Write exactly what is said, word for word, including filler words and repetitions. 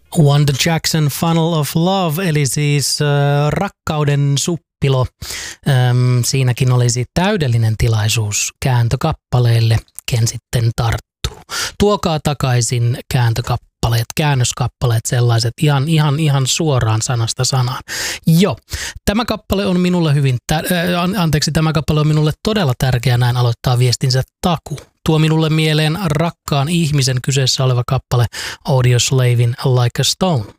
Wanda Jackson Funnel of Love, eli siis äh, rakkauden suppilo. Ähm, siinäkin olisi täydellinen tilaisuus kääntökappaleille, ken sitten tarttuu. Tuokaa takaisin kääntökappaleet, käännöskappaleet, sellaiset ihan, ihan, ihan suoraan sanasta sanaan. Joo, tämä kappale on minulle hyvin, tär- äh, anteeksi, tämä kappale on minulle todella tärkeä, näin aloittaa viestinsä Taku. Tuo minulle mieleen rakkaan ihmisen kyseessä oleva kappale Audioslaven Like a Stone.